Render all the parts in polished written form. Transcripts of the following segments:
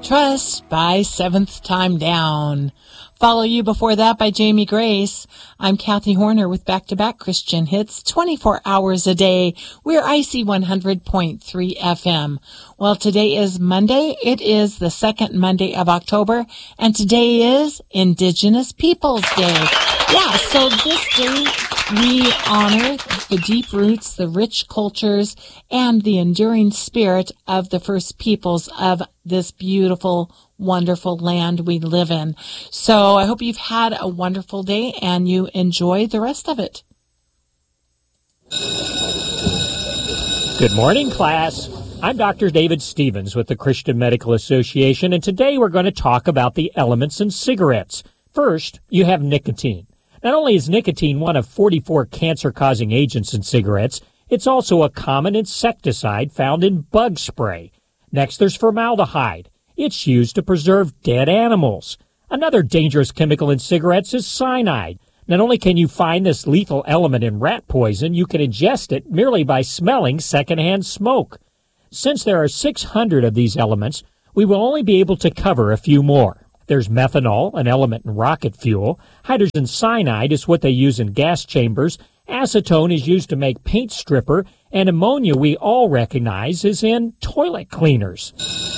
Trust by Seventh Time Down. Follow You Before That by Jamie Grace. I'm Kathy Horner with Back-to-Back Christian Hits 24 hours a day. We're IC 100.3 FM. Well, today is Monday. It is the second Monday of October, and today is Indigenous Peoples Day. Yeah, so this day we honor the deep roots, the rich cultures, and the enduring spirit of the first peoples of this beautiful, wonderful land we live in. So I hope you've had a wonderful day and you enjoy the rest of it. Good morning, class. I'm Dr. David Stevens with the Christian Medical Association, and today we're going to talk about the elements in cigarettes. First, you have nicotine. Not only is nicotine one of 44 cancer-causing agents in cigarettes, it's also a common insecticide found in bug spray. Next, there's formaldehyde. It's used to preserve dead animals. Another dangerous chemical in cigarettes is cyanide. Not only can you find this lethal element in rat poison, you can ingest it merely by smelling secondhand smoke. Since there are 600 of these elements, we will only be able to cover a few more. There's methanol, an element in rocket fuel. Hydrogen cyanide is what they use in gas chambers. Acetone is used to make paint stripper. And ammonia, we all recognize, is in toilet cleaners.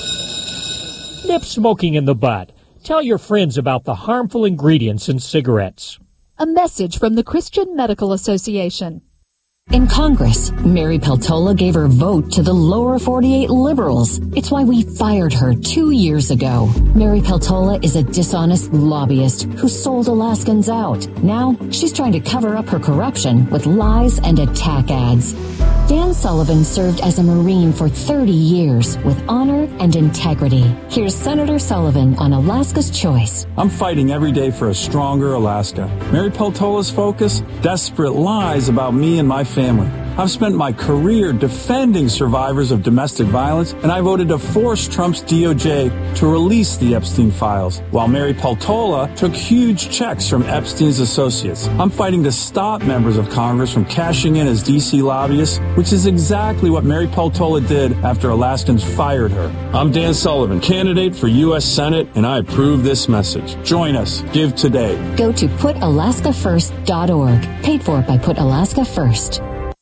Nip smoking in the bud. Tell your friends about the harmful ingredients in cigarettes. A message from the Christian Medical Association. In Congress, Mary Peltola gave her vote to the lower 48 liberals. It's why we fired her 2 years ago. Mary Peltola is a dishonest lobbyist who sold Alaskans out. Now, she's trying to cover up her corruption with lies and attack ads. Dan Sullivan served as a Marine for 30 years with honor and integrity. Here's Senator Sullivan on Alaska's Choice. I'm fighting every day for a stronger Alaska. Mary Peltola's focus? Desperate lies about me and my family. I've spent my career defending survivors of domestic violence, and I voted to force Trump's DOJ to release the Epstein files, while Mary Peltola took huge checks from Epstein's associates. I'm fighting to stop members of Congress from cashing in as D.C. lobbyists, which is exactly what Mary Peltola did after Alaskans fired her. I'm Dan Sullivan, candidate for U.S. Senate, and I approve this message. Join us. Give today. Go to PutAlaskaFirst.org. Paid for by Put Alaska First.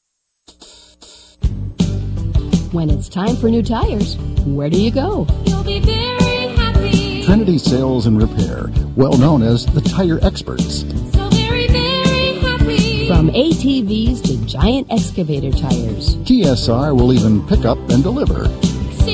When it's time for new tires, where do you go? You'll be very happy. Trinity Sales and Repair, well known as the tire experts. So very, very happy. From ATVs to giant excavator tires, TSR will even pick up and deliver.